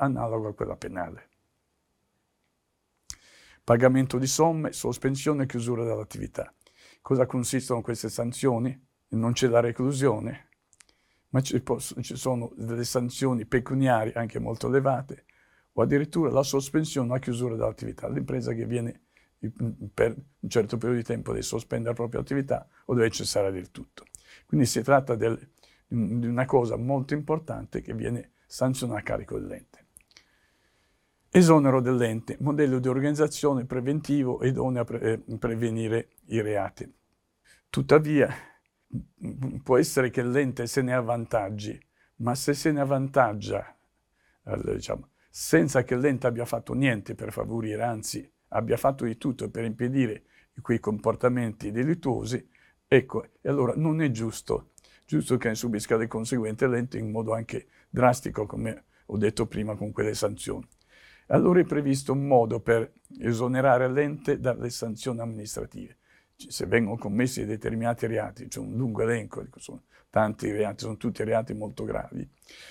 analoga a quella penale. Pagamento di somme, sospensione e chiusura dell'attività. Cosa consistono queste sanzioni? Non c'è la reclusione, ma ci sono delle sanzioni pecuniarie anche molto elevate, o addirittura la sospensione o la chiusura dell'attività. L'impresa che viene per un certo periodo di tempo deve sospendere la propria attività o deve cessare del tutto. Quindi si tratta di una cosa molto importante che viene sanzionata a carico dell'ente. Esonero dell'ente, modello di organizzazione preventivo idoneo a prevenire i reati. Tuttavia, può essere che l'ente se ne avvantaggi, ma se se ne avvantaggia, diciamo, senza che l'ente abbia fatto niente per favorire, anzi abbia fatto di tutto per impedire quei comportamenti delittuosi, ecco, e allora non è giusto che ne subisca le conseguenze l'ente in modo anche drastico, come ho detto prima con quelle sanzioni. Allora è previsto un modo per esonerare l'ente dalle sanzioni amministrative. Se vengono commessi determinati reati, c'è un lungo elenco, sono tanti reati, sono tutti reati molto gravi,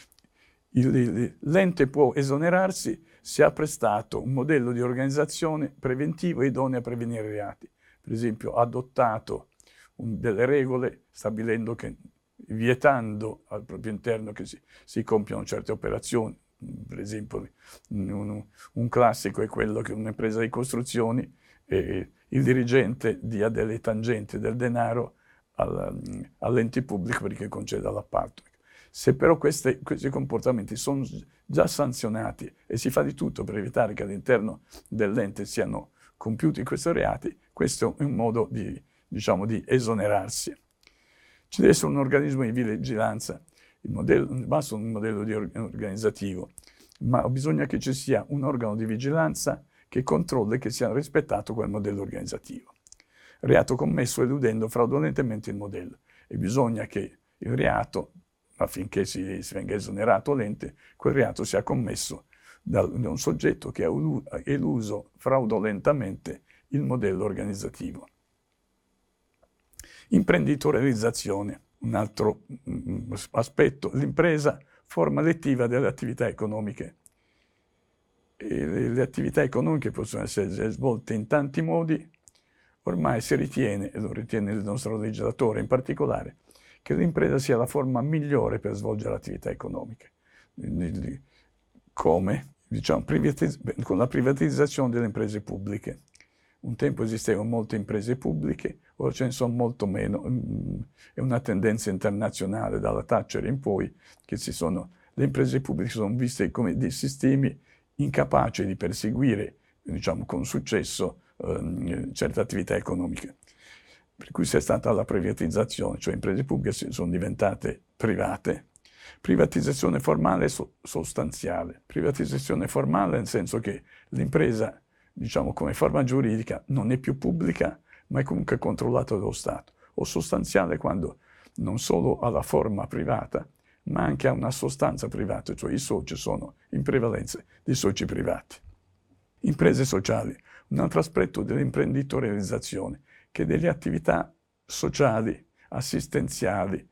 l'ente può esonerarsi se ha prestato un modello di organizzazione preventivo idoneo a prevenire i reati. Per esempio, ha adottato delle regole stabilendo che, vietando al proprio interno che si compiano certe operazioni. Per esempio, un classico è quello che un'impresa di costruzioni il dirigente dia delle tangenti del denaro all'ente pubblico perché conceda l'appalto. Se però questi comportamenti sono già sanzionati e si fa di tutto per evitare che all'interno dell'ente siano compiuti questi reati, questo è un modo di esonerarsi. Ci deve essere un organismo di vigilanza. Non basta un modello organizzativo, ma bisogna che ci sia un organo di vigilanza che controlli che sia rispettato quel modello organizzativo. Reato commesso eludendo fraudolentemente il modello, e bisogna che il reato, affinché si venga esonerato l'ente, quel reato sia commesso da un soggetto che ha eluso fraudolentamente il modello organizzativo. Imprenditorializzazione. Un altro aspetto, l'impresa, forma lettiva delle attività economiche. E le attività economiche possono essere svolte in tanti modi. Ormai si ritiene, e lo ritiene il nostro legislatore in particolare, che l'impresa sia la forma migliore per svolgere attività economiche. Come? Con la privatizzazione delle imprese pubbliche. Un tempo esistevano molte imprese pubbliche, ora ce ne sono molto meno. È una tendenza internazionale dalla Thatcher in poi che le imprese pubbliche sono viste come dei sistemi incapaci di perseguire, con successo, certe attività economiche. Per cui c'è stata la privatizzazione, cioè imprese pubbliche sono diventate private. Privatizzazione formale e sostanziale. Privatizzazione formale nel senso che l'impresa, come forma giuridica, non è più pubblica, ma è comunque controllata dallo Stato. O sostanziale quando non solo ha la forma privata, ma anche ha una sostanza privata, cioè i soci sono in prevalenza dei soci privati. Imprese sociali, un altro aspetto dell'imprenditorializzazione, che delle attività sociali, assistenziali,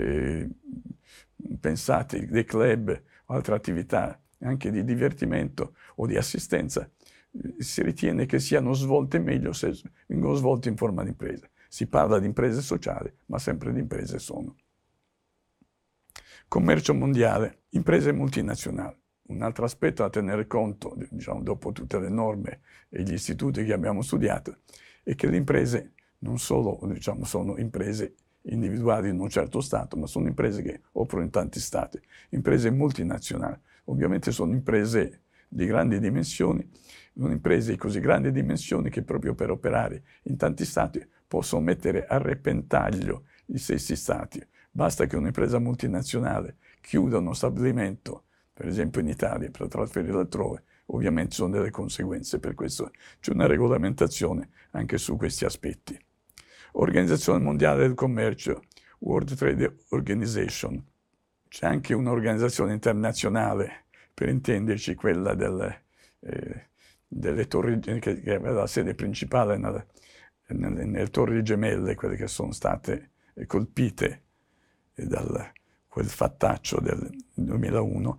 pensate dei club o altre attività anche di divertimento o di assistenza, si ritiene che siano svolte meglio se vengono svolte in forma di impresa. Si parla di imprese sociali, ma sempre di imprese sono. Commercio mondiale, imprese multinazionali. Un altro aspetto da tenere conto, dopo tutte le norme e gli istituti che abbiamo studiato, è che le imprese non solo sono imprese individuali in un certo Stato, ma sono imprese che operano in tanti Stati, imprese multinazionali. Ovviamente sono imprese di grandi dimensioni, sono imprese di così grandi dimensioni che proprio per operare in tanti Stati possono mettere a repentaglio i stessi Stati. Basta che un'impresa multinazionale chiuda uno stabilimento, per esempio in Italia, per trasferirlo altrove, ovviamente sono delle conseguenze, per questo c'è una regolamentazione anche su questi aspetti. Organizzazione Mondiale del Commercio, World Trade Organization. C'è anche un'organizzazione internazionale, per intenderci, quella delle torri, che aveva la sede principale nelle Torri Gemelle, quelle che sono state colpite da quel fattaccio del 2001,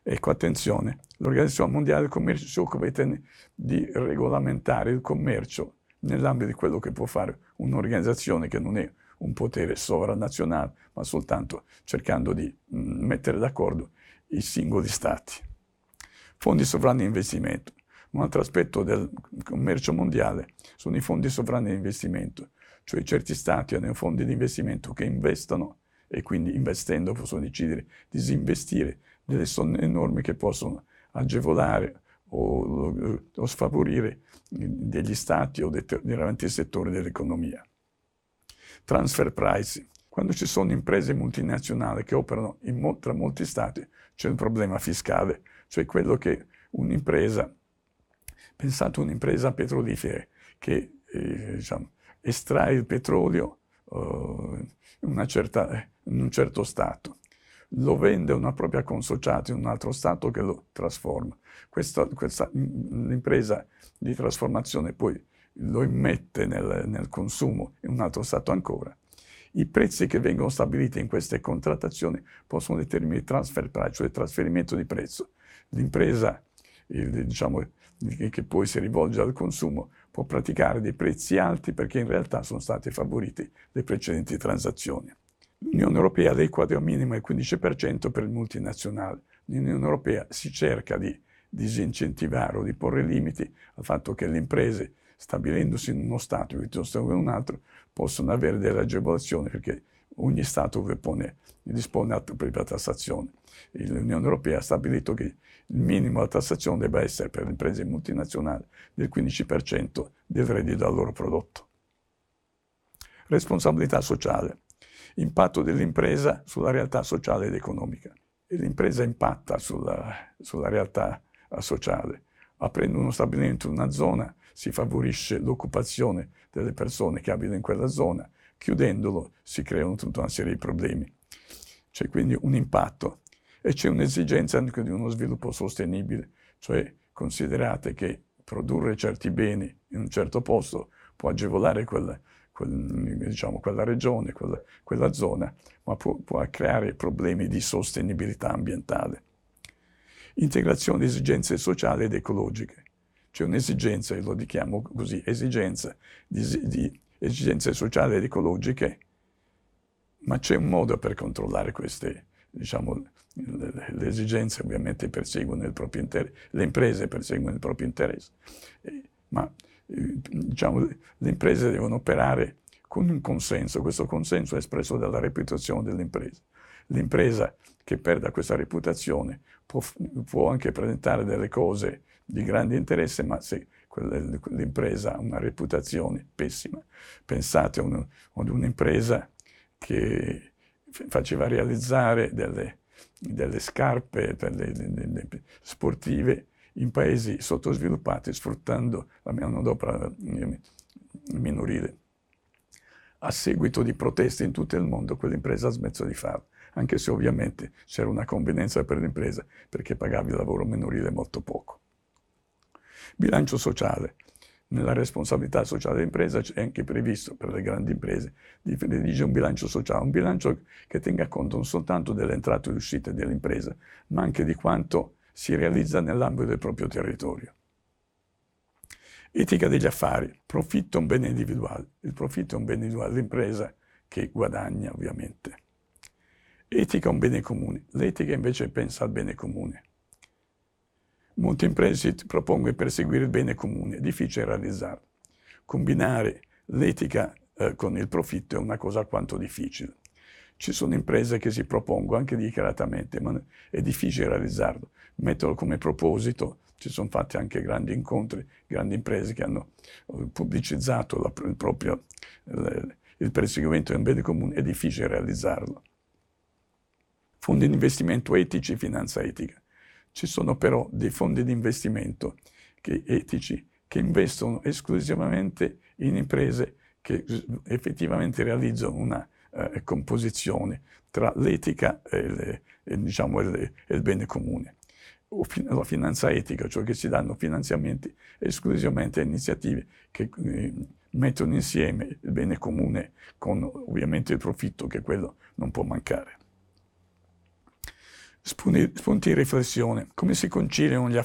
Ecco, attenzione, l'Organizzazione Mondiale del Commercio si occupa di regolamentare il commercio nell'ambito di quello che può fare un'organizzazione che non è un potere sovranazionale, ma soltanto cercando di mettere d'accordo i singoli stati. Fondi sovrani di investimento. Un altro aspetto del commercio mondiale sono i fondi sovrani di investimento, cioè certi stati hanno fondi di investimento che investono e quindi investendo possono decidere di disinvestire delle somme enormi che possono agevolare o sfavorire degli stati o determinati settori dell'economia. Transfer pricing. Quando ci sono imprese multinazionali che operano tra molti stati, c'è un problema fiscale, cioè quello che un'impresa, pensate un'impresa petrolifera che estrae il petrolio in un certo stato, lo vende a una propria consociata in un altro stato che lo trasforma. L'impresa di trasformazione poi lo immette nel consumo in un altro stato ancora. I prezzi che vengono stabiliti in queste contrattazioni possono determinare transfer price, cioè il trasferimento di prezzo. L'impresa che poi si rivolge al consumo può praticare dei prezzi alti perché in realtà sono state favorite le precedenti transazioni. L'Unione Europea ha quadro minimo il 15% per il multinazionale. L'Unione Europea si cerca di disincentivare o di porre limiti al fatto che le imprese, stabilendosi in uno Stato piuttosto che in un altro, possono avere delle agevolazioni perché ogni Stato dispone la propria tassazione. L'Unione Europea ha stabilito che il minimo della tassazione debba essere per le imprese multinazionali del 15% del reddito dal loro prodotto. Responsabilità sociale. Impatto dell'impresa sulla realtà sociale ed economica. E l'impresa impatta sulla realtà sociale. Aprendo uno stabilimento in una zona si favorisce l'occupazione delle persone che abitano in quella zona, chiudendolo si creano tutta una serie di problemi. C'è quindi un impatto e c'è un'esigenza anche di uno sviluppo sostenibile, cioè considerate che produrre certi beni in un certo posto può agevolare quella regione, quella zona, ma può creare problemi di sostenibilità ambientale. Integrazione di esigenze sociali ed ecologiche. C'è un'esigenza, io lo chiamo così, esigenza di esigenze sociali ed ecologiche, ma c'è un modo per controllare queste, le esigenze ovviamente perseguono il proprio interesse, le imprese perseguono il proprio interesse, ma le imprese devono operare con un consenso, questo consenso è espresso dalla reputazione dell'impresa. L'impresa che perda questa reputazione può anche presentare delle cose di grande interesse, ma se l'impresa ha una reputazione pessima, pensate ad un'impresa che faceva realizzare delle scarpe sportive in paesi sottosviluppati sfruttando la manodopera minorile. A seguito di proteste in tutto il mondo, quell'impresa ha smesso di farlo, anche se ovviamente c'era una convenienza per l'impresa perché pagavi il lavoro minorile molto poco. Bilancio sociale. Nella responsabilità sociale dell'impresa è anche previsto per le grandi imprese di redigere un bilancio sociale, un bilancio che tenga conto non soltanto delle entrate e le uscite dell'impresa, ma anche di quanto si realizza nell'ambito del proprio territorio. Etica degli affari. Profitto è un bene individuale. Il profitto è un bene individuale dell'impresa che guadagna ovviamente. Etica è un bene comune. L'etica invece pensa al bene comune. Molte imprese si propongono di perseguire il bene comune, è difficile realizzarlo. Combinare l'etica con il profitto è una cosa alquanto difficile. Ci sono imprese che si propongono anche dichiaratamente, ma è difficile realizzarlo. Metterlo come proposito, ci sono fatti anche grandi incontri, grandi imprese che hanno pubblicizzato il perseguimento di un bene comune, è difficile realizzarlo. Fondi di investimento etici e finanza etica. Ci sono però dei fondi di investimento etici che investono esclusivamente in imprese che effettivamente realizzano una composizione tra l'etica e il bene comune. La finanza etica, cioè che si danno finanziamenti esclusivamente a iniziative che mettono insieme il bene comune con ovviamente il profitto, che quello non può mancare. Spunti di riflessione. Come si conciliano gli